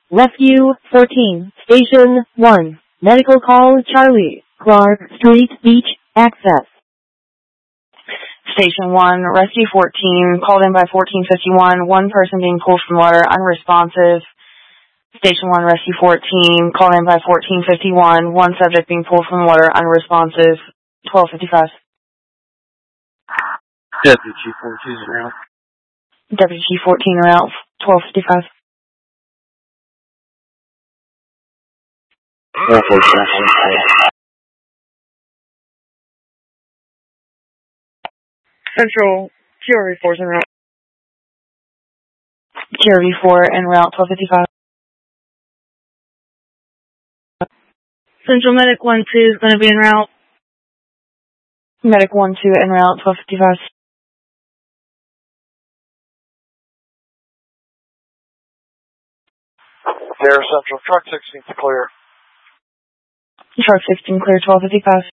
Rescue 14, Station 1, Medical Call Charlie, Clark Street Beach, Access. Station 1, Rescue 14, called in by 1451, one person being pulled from water, unresponsive. Station 1, Rescue 14, called in by 1451, one subject being pulled from water, unresponsive, 1255. Deputy Chief 14 is around. Deputy Chief 14 around, 1255. Central, QRV4 is en route. QRV4 en route, 1255. Central Medic 1-2 is going to be en route. Medic 1-2 en route, 1255. There, Central. Truck 16 is clear. Truck 16 clear, 1255.